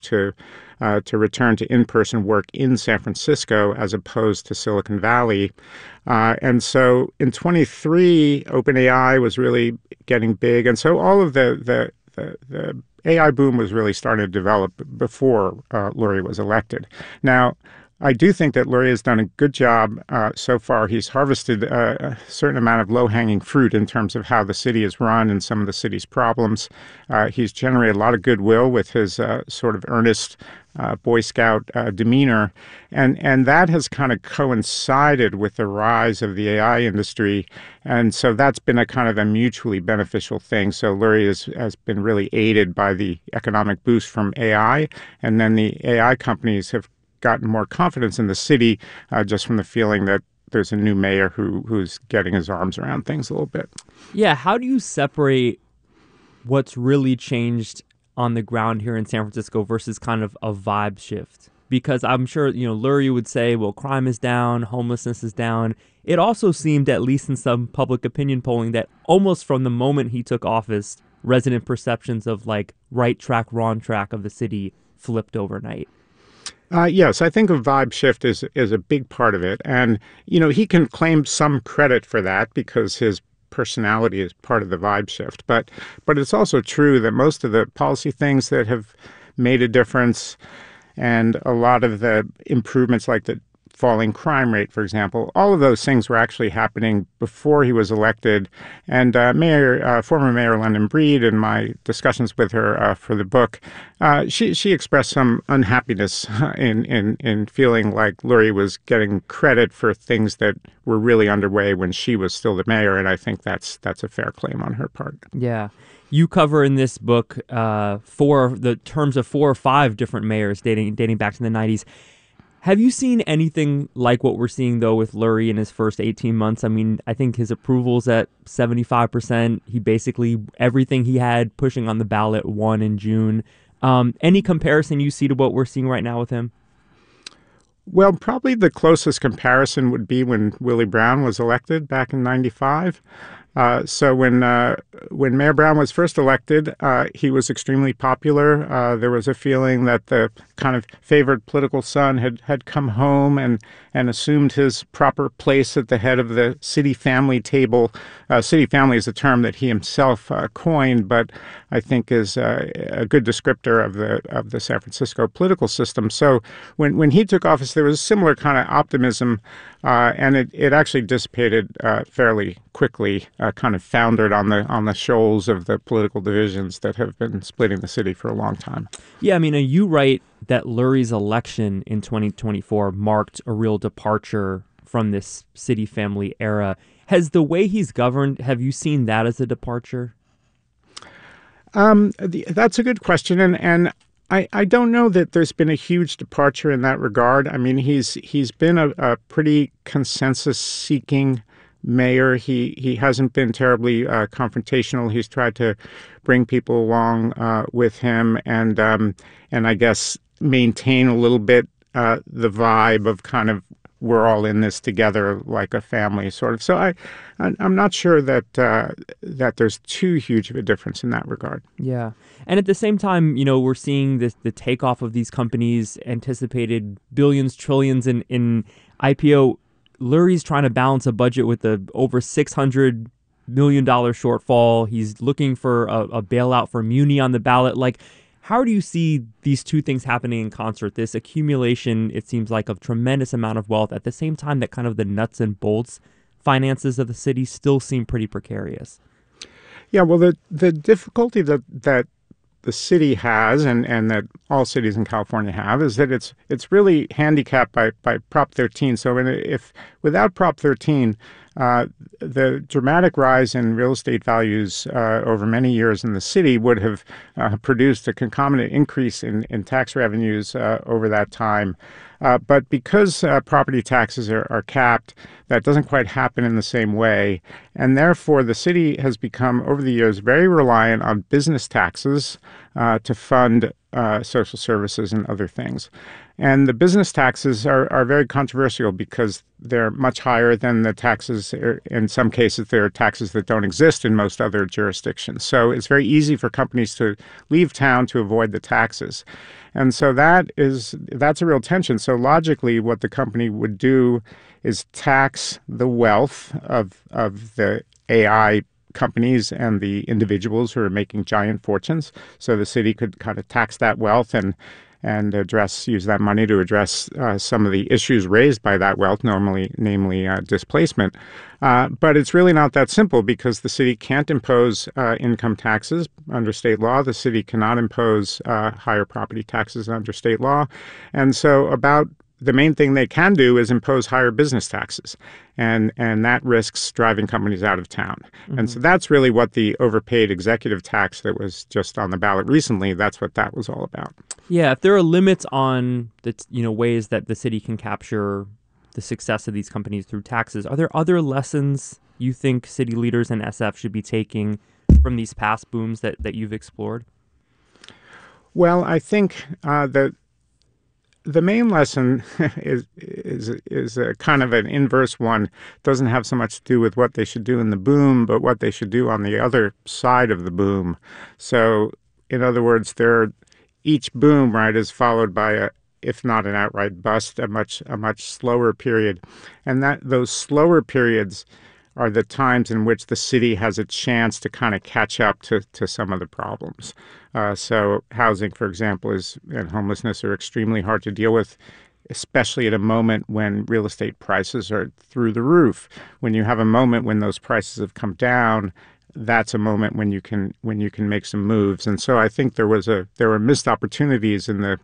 to return to in-person work in San Francisco as opposed to Silicon Valley. And so in 23, OpenAI was really getting big. And so all of the AI boom was really starting to develop before Lurie was elected. Now, I do think that Lurie has done a good job so far. He's harvested a certain amount of low-hanging fruit in terms of how the city is run and some of the city's problems. He's generated a lot of goodwill with his sort of earnest Boy Scout demeanor. And that has kind of coincided with the rise of the AI industry. And so that's been a kind of a mutually beneficial thing. So Lurie has been really aided by the economic boost from AI. And then the AI companies have gotten more confidence in the city just from the feeling that there's a new mayor who's getting his arms around things a little bit. Yeah, how do you separate what's really changed on the ground here in San Francisco versus kind of a vibe shift? Because I'm sure, Lurie would say, well, crime is down, homelessness is down. It also seemed, at least in some public opinion polling, that almost from the moment he took office, resident perceptions of like right track, wrong track of the city flipped overnight. Yes, I think a vibe shift is a big part of it. And, he can claim some credit for that because his personality is part of the vibe shift. But it's also true that most of the policy things that have made a difference and a lot of the improvements like the falling crime rate, for example, all of those things were actually happening before he was elected. And former Mayor London Breed, in my discussions with her for the book, she expressed some unhappiness in feeling like Lurie was getting credit for things that were really underway when she was still the mayor. And I think that's a fair claim on her part. Yeah. You cover in this book the terms of 4 or 5 different mayors dating back to the 90s. Have you seen anything like what we're seeing, though, with Lurie in his first 18 months? I mean, I think his approval's at 75%. He basically, everything he had pushing on the ballot won in June. Any comparison you see to what we're seeing right now with him? Well, probably the closest comparison would be when Willie Brown was elected back in 95. So when Mayor Brown was first elected, he was extremely popular. There was a feeling that the kind of favored political son had come home and assumed his proper place at the head of the city family table. City family is a term that he himself coined, but I think is a good descriptor of the San Francisco political system. So when he took office, there was a similar kind of optimism, and it actually dissipated fairly quickly. Kind of foundered on the shoals of the political divisions that have been splitting the city for a long time. Yeah, I mean, you write that Lurie's election in 2024 marked a real departure from this city family era. Has the way he's governed, have you seen that as a departure? That's a good question, and I don't know that there's been a huge departure in that regard. I mean, he's been a pretty consensus-seeking mayor. He hasn't been terribly confrontational. He's tried to bring people along with him and I guess maintain a little bit the vibe of kind of we're all in this together like a family sort of. So I'm not sure that there's too huge of a difference in that regard. Yeah. And at the same time, we're seeing the takeoff of these companies, anticipated billions, trillions in IPO. Lurie's trying to balance a budget with the over $600 million shortfall. He's looking for a bailout for Muni on the ballot. Like, how do you see these two things happening in concert? This accumulation, it seems like, of tremendous amount of wealth at the same time that kind of the nuts and bolts finances of the city still seem pretty precarious. Yeah, well, the difficulty that the city has, and that all cities in California have, is that it's really handicapped by Prop 13. So if without Prop 13, the dramatic rise in real estate values over many years in the city would have produced a concomitant increase in tax revenues over that time. But because property taxes are capped, that doesn't quite happen in the same way. And therefore, the city has become, over the years, very reliant on business taxes to fund social services and other things. And the business taxes are very controversial because they're much higher than the taxes. In some cases, there are taxes that don't exist in most other jurisdictions. So it's very easy for companies to leave town to avoid the taxes. And so that's a real tension. So logically, what the company would do is tax the wealth of the AI companies and the individuals who are making giant fortunes. So the city could kind of tax that wealth and use that money to address some of the issues raised by that wealth, namely displacement. But it's really not that simple because the city can't impose income taxes under state law. The city cannot impose higher property taxes under state law. And so the main thing they can do is impose higher business taxes, and that risks driving companies out of town. Mm-hmm. And so that's really what the overpaid executive tax that was just on the ballot recently, that's what that was all about. Yeah, if there are limits on the ways that the city can capture the success of these companies through taxes, are there other lessons you think city leaders and SF should be taking from these past booms that you've explored? Well, I think that the main lesson is a kind of an inverse one. It doesn't have so much to do with what they should do in the boom, but what they should do on the other side of the boom. So, in other words, each boom, right, is followed by if not an outright bust, a much slower period, and those slower periods are the times in which the city has a chance to kind of catch up to some of the problems. So housing, for example, and homelessness are extremely hard to deal with, especially at a moment when real estate prices are through the roof. When you have a moment when those prices have come down, that's a moment when you can make some moves. And so I think there were missed opportunities in the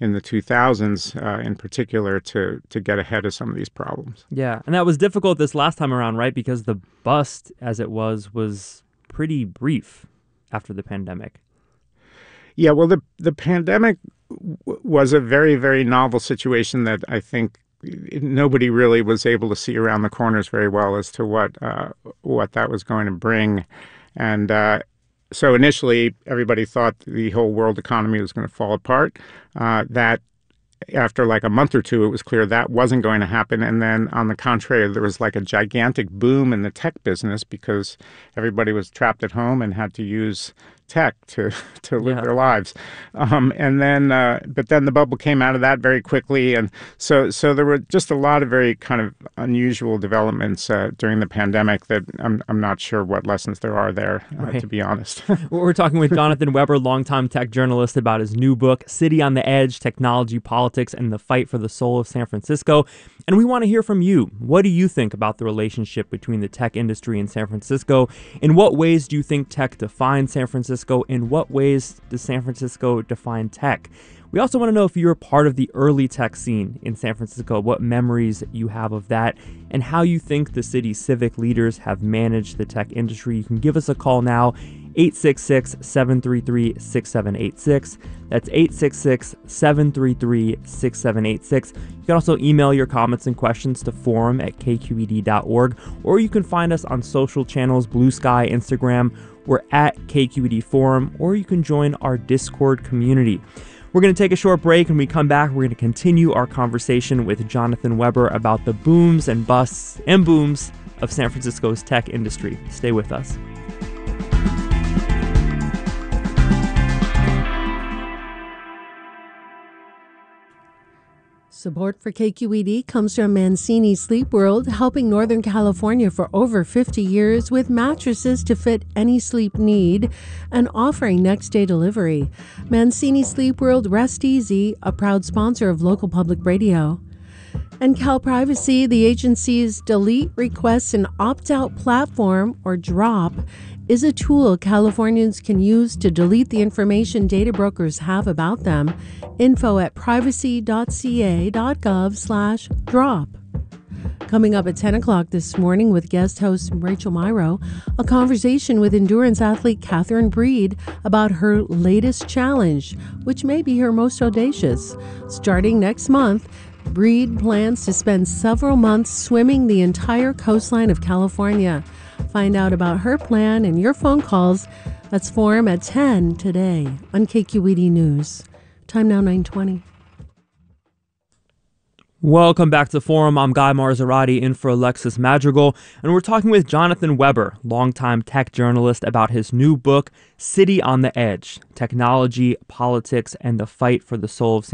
2000s in particular to get ahead of some of these problems. Yeah, and that was difficult this last time around, right? Because the bust, as it was pretty brief after the pandemic. Yeah, well, the pandemic was a very, very novel situation that I think nobody really was able to see around the corners very well as to what that was going to bring. And so initially, everybody thought the whole world economy was going to fall apart. That after like a month or two, it was clear that wasn't going to happen. And then on the contrary, there was like a gigantic boom in the tech business because everybody was trapped at home and had to use tech to live their lives. And then, but then the bubble came out of that very quickly. And so there were just a lot of very kind of unusual developments during the pandemic that I'm not sure what lessons there are there, right, to be honest. We're talking with Jonathan Weber, longtime tech journalist, about his new book, City on the Edge, Technology, Politics, and the Fight for the Soul of San Francisco. And we want to hear from you. What do you think about the relationship between the tech industry and San Francisco? In what ways do you think tech defines San Francisco? In what ways does San Francisco define tech? We also want to know if you're part of the early tech scene in San Francisco, what memories you have of that, and how you think the city's civic leaders have managed the tech industry. You can give us a call now, 866-733-6786. That's 866-733-6786. You can also email your comments and questions to forum@kqed.org, or you can find us on social channels, Blue Sky, Instagram. We're at KQED Forum, or you can join our Discord community. We're going to take a short break. When we come back, we're going to continue our conversation with Jonathan Weber about the booms and busts and booms of San Francisco's tech industry. Stay with us. Support for KQED comes from Mancini Sleep World, helping Northern California for over 50 years with mattresses to fit any sleep need and offering next-day delivery. Mancini Sleep World, rest easy, a proud sponsor of local public radio. And CalPrivacy, the agency's Delete Requests and Opt-out platform, or DROP, is a tool Californians can use to delete the information data brokers have about them. Info at privacy.ca.gov/drop. Coming up at 10 o'clock this morning with guest host Rachel Myrow, a conversation with endurance athlete Catherine Breed about her latest challenge, which may be her most audacious. Starting next month, Breed plans to spend several months swimming the entire coastline of California. Find out about her plan and your phone calls. That's Forum at 10 today on KQED News. Time now 9:20. Welcome back to Forum. I'm Guy Marzorati in for Alexis Madrigal, and we're talking with Jonathan Weber, longtime tech journalist, about his new book, City on the Edge: Technology, Politics, and the Fight for the Soul of